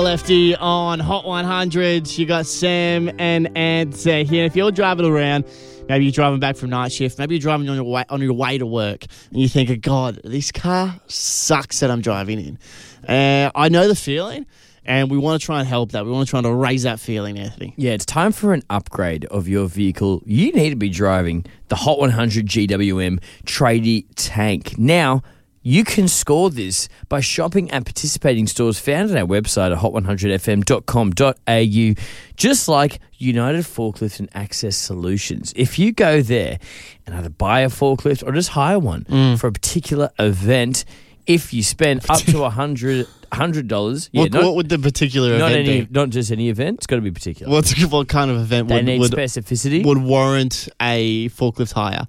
Lefty on Hot 100. You got Sam and Ant here. If you're driving around, maybe you're driving back from night shift, maybe you're driving on your way to work, and you think, oh, God, this car sucks that I'm driving in. I know the feeling, and we want to try and help that. We want to try and raise that feeling, Anthony. Yeah, it's time for an upgrade of your vehicle. You need to be driving the Hot 100 GWM Tradie Tank. Now, you can score this by shopping at participating stores found on our website at hot100fm.com.au, just like United Forklift and Access Solutions. If you go there and either buy a forklift or just hire one for a particular event, if you spend up to $100, what would the particular event be? Not just any event. It's got to be particular. What kind of event would specificity? Would warrant a forklift hire?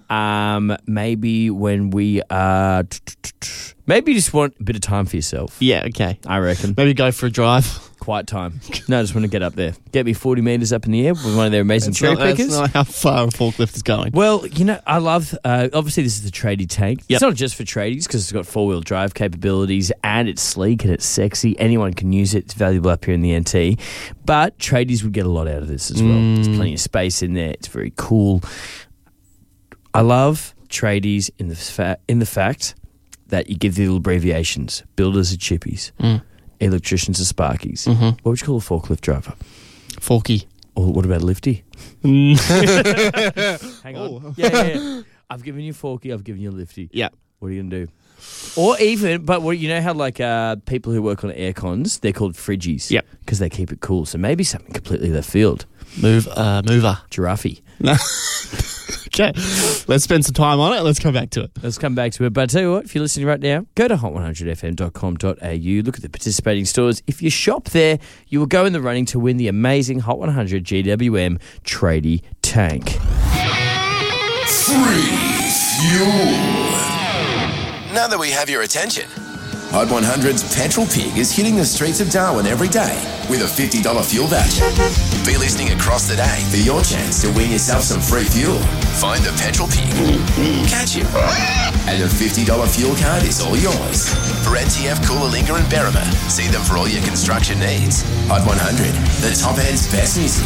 Maybe when we maybe you just want a bit of time for yourself. Yeah, okay. I reckon. Maybe go for a drive. Quiet time. No, I just want to get up there. Get me 40 metres up in the air with one of their amazing cherry pickers. That's not how far a forklift is going. Well, I love, obviously this is the Tradie Tank. Yep. It's not just for tradies because it's got four-wheel drive capabilities and it's sleek and it's sexy. Anyone can use it. It's valuable up here in the NT. But tradies would get a lot out of this as well. There's plenty of space in there. It's very cool. I love tradies in the fact that you give the little abbreviations. Builders are chippies. Electricians are sparkies. What would you call a forklift driver? Forky. Or what about a lifty? Hang on. Yeah. I've given you forky. I've given you a lifty. Yeah. What are you going to do? Or even, but you know how people who work on air cons, they're called fridgies. Yep. Because they keep it cool. So maybe something completely left field. Mover. Giraffe. No. Okay, let's spend some time on it. Let's come back to it. Let's come back to it. But I tell you what, if you're listening right now, go to hot100fm.com.au. Look at the participating stores. If you shop there, you will go in the running to win the amazing Hot 100 GWM Tradie Tank. Free fuel. Now that we have your attention, Hot 100's Petrol Pig is hitting the streets of Darwin every day with a $50 fuel voucher. Be listening across the day for your chance to win yourself some free fuel. Find the Petrol Pig, catch him, and the $50 fuel card is all yours. For NTF, Coolalingga and Berrima, see them for all your construction needs. Hot 100, the top end's best music.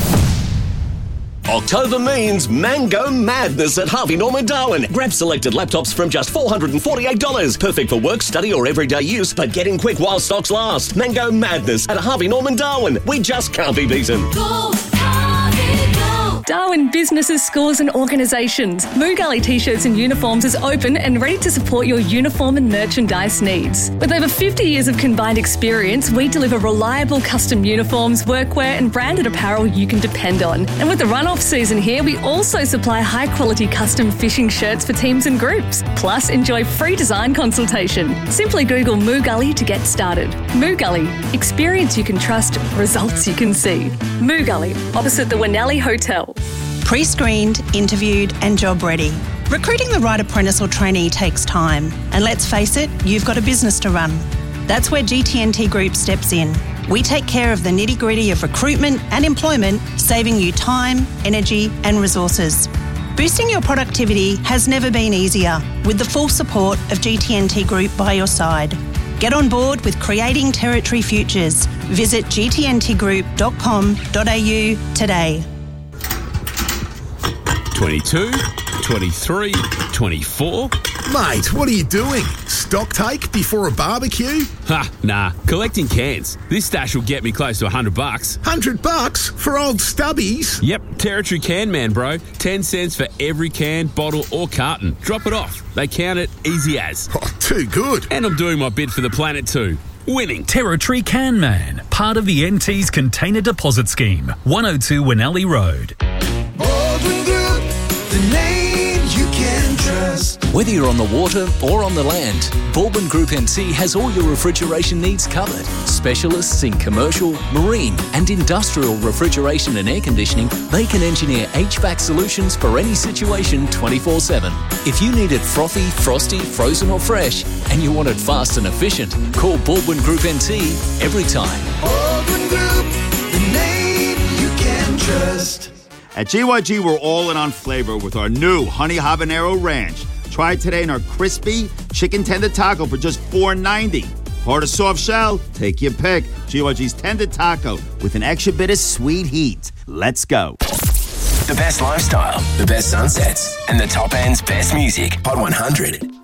October means Mango Madness at Harvey Norman Darwin. Grab selected laptops from just $448. Perfect for work, study or everyday use, but get in quick while stocks last. Mango Madness at Harvey Norman Darwin. We just can't be beaten. Go, Harvey, go. Darwin businesses, schools and organisations. Moo Gully T-shirts and uniforms is open and ready to support your uniform and merchandise needs. With over 50 years of combined experience, we deliver reliable custom uniforms, workwear and branded apparel you can depend on. And with the run-off season here, we also supply high-quality custom fishing shirts for teams and groups. Plus, enjoy free design consultation. Simply Google Moo Gully to get started. Moo Gully. Experience you can trust, results you can see. Moo Gully, opposite the Winnelli Hotel. Pre-screened, interviewed and job ready. Recruiting the right apprentice or trainee takes time. And let's face it, you've got a business to run. That's where GT&T Group steps in. We take care of the nitty-gritty of recruitment and employment, saving you time, energy and resources. Boosting your productivity has never been easier with the full support of GT&T Group by your side. Get on board with creating territory futures. Visit gtntgroup.com.au today. 22, 23, 24. Mate, what are you doing? Stock take before a barbecue? Ha, nah. Collecting cans. This stash will get me close to $100. $100 for old stubbies? Yep, Territory Can Man, bro. 10 cents for every can, bottle or carton. Drop it off. They count it easy as. Oh, too good. And I'm doing my bit for the planet too. Winning. Territory Can Man, part of the NT's Container Deposit Scheme. 102 Winnelli Road. Baldwin Group, the name you can trust. Whether you're on the water or on the land, Baldwin Group NT has all your refrigeration needs covered. Specialists in commercial, marine and industrial refrigeration and air conditioning, they can engineer HVAC solutions for any situation 24/7. If you need it frothy, frosty, frozen or fresh, and you want it fast and efficient, call Baldwin Group NT every time. Baldwin Group, the name you can trust. At GYG, we're all in on flavor with our new Honey Habanero Ranch. Try it today in our crispy chicken tender taco for just $4.90. Hard or soft shell? Take your pick. GYG's tender taco with an extra bit of sweet heat. Let's go. The best lifestyle, the best sunsets, and the top end's best music. Hot 100.